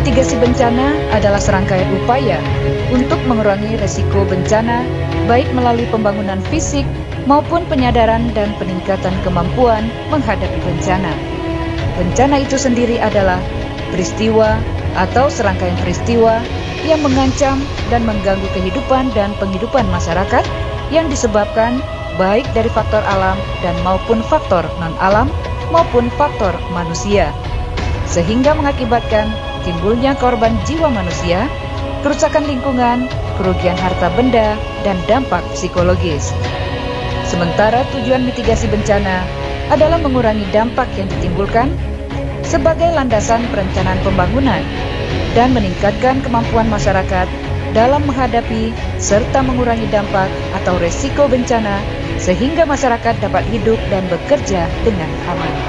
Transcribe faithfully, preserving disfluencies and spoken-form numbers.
Mitigasi bencana adalah serangkaian upaya untuk mengurangi resiko bencana, baik melalui pembangunan fisik maupun penyadaran dan peningkatan kemampuan menghadapi bencana. Bencana itu sendiri adalah peristiwa atau serangkaian peristiwa yang mengancam dan mengganggu kehidupan dan penghidupan masyarakat yang disebabkan baik dari faktor alam dan maupun faktor non-alam maupun faktor manusia, sehingga mengakibatkan timbulnya korban jiwa manusia, kerusakan lingkungan, kerugian harta benda, dan dampak psikologis. Sementara tujuan mitigasi bencana adalah mengurangi dampak yang ditimbulkan sebagai landasan perencanaan pembangunan dan meningkatkan kemampuan masyarakat dalam menghadapi serta mengurangi dampak atau resiko bencana sehingga masyarakat dapat hidup dan bekerja dengan aman.